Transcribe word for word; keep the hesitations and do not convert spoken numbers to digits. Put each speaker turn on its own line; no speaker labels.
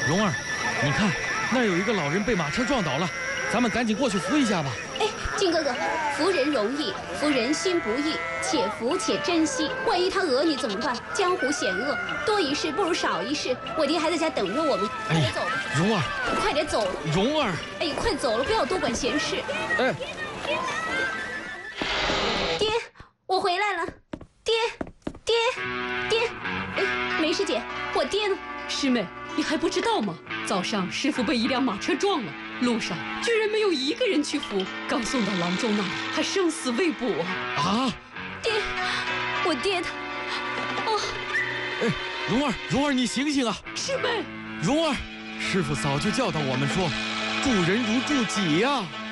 蓉儿，你看，那儿有一个老人被马车撞倒了，咱们赶紧过去扶一下吧。
哎，金哥哥，扶人容易，扶人心不易，且扶且珍惜。万一他讹你怎么办？江湖险恶，多一事不如少一事。我爹还在家等着我们，快点走吧。
蓉儿，
快点走。
蓉儿，
哎，快走了，不要多管闲事。
哎，
爹，我回来了。爹，爹，爹，哎，梅师姐，我爹呢？
师妹，你还不知道吗？早上师傅被一辆马车撞了，路上居然没有一个人去扶，刚送到郎中那里，还生死未卜啊！
啊！
爹，我爹他，哦，
哎，蓉儿，蓉儿，你醒醒啊！
师妹，
蓉儿，师傅早就教导我们说，助人如助己呀。